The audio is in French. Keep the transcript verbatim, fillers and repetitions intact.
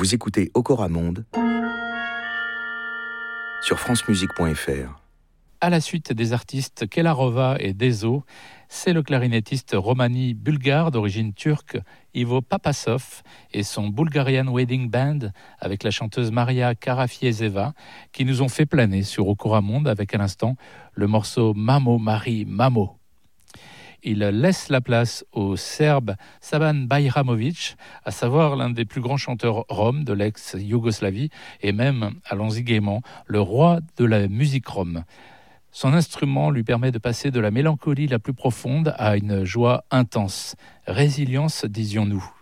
Vous écoutez Okora Monde sur francemusique point f r. À la suite des artistes Kelarova et Dezo, c'est le clarinettiste romani bulgare d'origine turque Ivo Papasov et son Bulgarian Wedding Band avec la chanteuse Maria Karafiezeva qui nous ont fait planer sur Okora Monde avec à l'instant le morceau Mamo Mari Mamo. Il laisse la place au Serbe Saban Bajramovic, à savoir l'un des plus grands chanteurs roms de l'ex-Yougoslavie et même, allons-y gaiement, le roi de la musique rom. Son instrument lui permet de passer de la mélancolie la plus profonde à une joie intense. Résilience, disions-nous.